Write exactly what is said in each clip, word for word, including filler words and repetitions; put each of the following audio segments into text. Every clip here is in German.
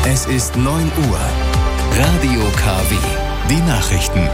Es ist neun Uhr. Radio K W. Die Nachrichten.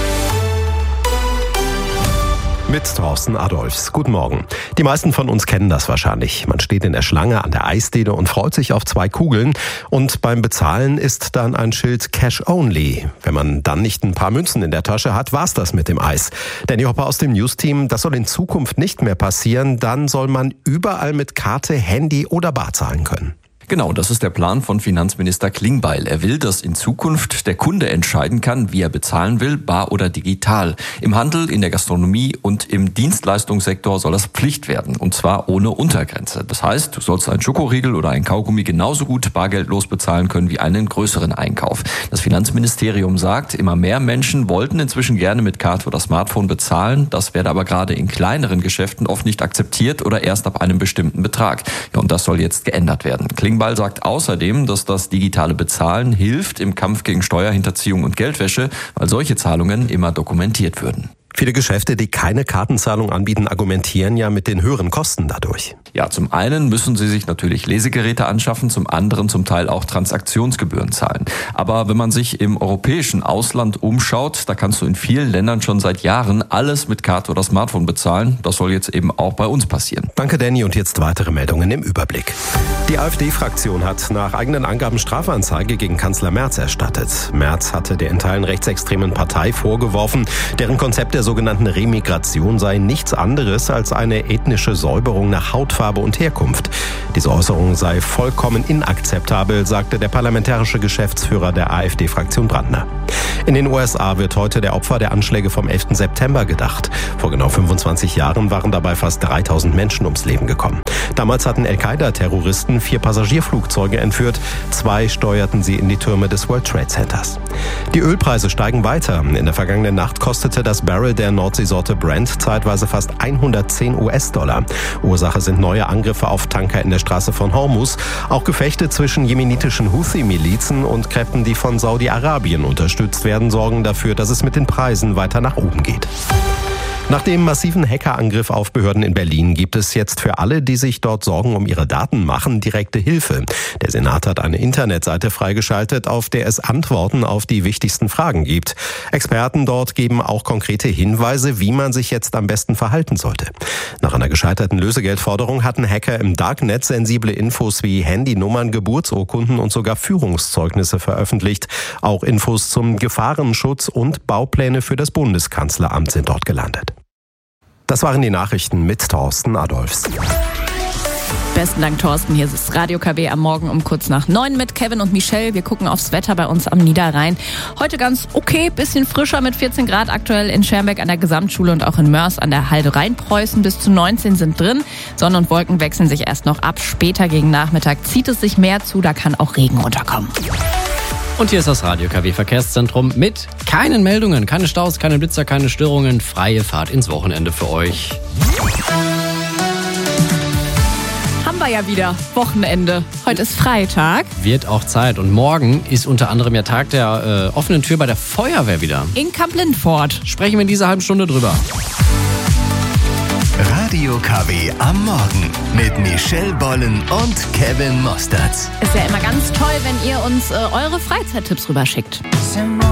Mit Thorsten Adolphs. Guten Morgen. Die meisten von uns kennen das wahrscheinlich. Man steht in der Schlange an der Eisdiele und freut sich auf zwei Kugeln. Und beim Bezahlen ist dann ein Schild Cash Only. Wenn man dann nicht ein paar Münzen in der Tasche hat, war's das mit dem Eis. Danny Hopper aus dem News-Team, das soll in Zukunft nicht mehr passieren. Dann soll man überall mit Karte, Handy oder Bar zahlen können. Genau, das ist der Plan von Finanzminister Klingbeil. Er will, dass in Zukunft der Kunde entscheiden kann, wie er bezahlen will, bar oder digital. Im Handel, in der Gastronomie und im Dienstleistungssektor soll das Pflicht werden, und zwar ohne Untergrenze. Das heißt, du sollst einen Schokoriegel oder einen Kaugummi genauso gut bargeldlos bezahlen können wie einen größeren Einkauf. Das Finanzministerium sagt, immer mehr Menschen wollten inzwischen gerne mit Karte oder Smartphone bezahlen. Das werde aber gerade in kleineren Geschäften oft nicht akzeptiert oder erst ab einem bestimmten Betrag. Ja, und das soll jetzt geändert werden. Klingbeil Klingbeil sagt außerdem, dass das digitale Bezahlen hilft im Kampf gegen Steuerhinterziehung und Geldwäsche, weil solche Zahlungen immer dokumentiert würden. Viele Geschäfte, die keine Kartenzahlung anbieten, argumentieren ja mit den höheren Kosten dadurch. Ja, zum einen müssen sie sich natürlich Lesegeräte anschaffen, zum anderen zum Teil auch Transaktionsgebühren zahlen. Aber wenn man sich im europäischen Ausland umschaut, da kannst du in vielen Ländern schon seit Jahren alles mit Karte oder Smartphone bezahlen. Das soll jetzt eben auch bei uns passieren. Danke, Danny. Und jetzt weitere Meldungen im Überblick. Die AfD-Fraktion hat nach eigenen Angaben Strafanzeige gegen Kanzler Merz erstattet. Merz hatte der in Teilen rechtsextremen Partei vorgeworfen, deren Konzept der sogenannten Remigration sei nichts anderes als eine ethnische Säuberung nach Hautfarbe und Herkunft. Diese Äußerung sei vollkommen inakzeptabel, sagte der parlamentarische Geschäftsführer der AfD-Fraktion Brandner. In den U S A wird heute der Opfer der Anschläge vom elften September gedacht. Vor genau fünfundzwanzig Jahren waren dabei fast dreitausend Menschen ums Leben gekommen. Damals hatten Al-Qaida-Terroristen vier Passagierflugzeuge entführt. Zwei steuerten sie in die Türme des World Trade Centers. Die Ölpreise steigen weiter. In der vergangenen Nacht kostete das Barrel der Nordseesorte Brent zeitweise fast hundertzehn US-Dollar. Ursache sind neue Angriffe auf Tanker in der Straße von Hormuz. Auch Gefechte zwischen jemenitischen Houthi-Milizen und Kräften, die von Saudi-Arabien unterstützt werden, sorgen dafür, dass es mit den Preisen weiter nach oben geht. Nach dem massiven Hackerangriff auf Behörden in Berlin gibt es jetzt für alle, die sich dort Sorgen um ihre Daten machen, direkte Hilfe. Der Senat hat eine Internetseite freigeschaltet, auf der es Antworten auf die wichtigsten Fragen gibt. Experten dort geben auch konkrete Hinweise, wie man sich jetzt am besten verhalten sollte. Nach einer gescheiterten Lösegeldforderung hatten Hacker im Darknet sensible Infos wie Handynummern, Geburtsurkunden und sogar Führungszeugnisse veröffentlicht. Auch Infos zum Gefahrenschutz und Baupläne für das Bundeskanzleramt sind dort gelandet. Das waren die Nachrichten mit Thorsten Adolphs. Besten Dank, Thorsten. Hier ist Radio K W am Morgen um kurz nach neun mit Kevin und Michelle. Wir gucken aufs Wetter bei uns am Niederrhein. Heute ganz okay, bisschen frischer mit vierzehn Grad aktuell in Schermbeck an der Gesamtschule und auch in Mörs an der Halde Rheinpreußen. Bis zu neunzehn sind drin. Sonne und Wolken wechseln sich erst noch ab. Später gegen Nachmittag zieht es sich mehr zu, da kann auch Regen runterkommen. Und hier ist das Radio K W Verkehrszentrum mit keinen Meldungen, keine Staus, keine Blitzer, keine Störungen. Freie Fahrt ins Wochenende für euch. Haben wir ja wieder Wochenende. Heute ist Freitag. Wird auch Zeit. Und morgen ist unter anderem ja Tag der äh, offenen Tür bei der Feuerwehr wieder. In Kamp-Lindfort. Sprechen wir in dieser halben Stunde drüber. Radio K W am Morgen mit Michelle Bollen und Kevin Mostertz. Ist ja immer ganz toll, wenn ihr uns äh, eure Freizeittipps rüberschickt.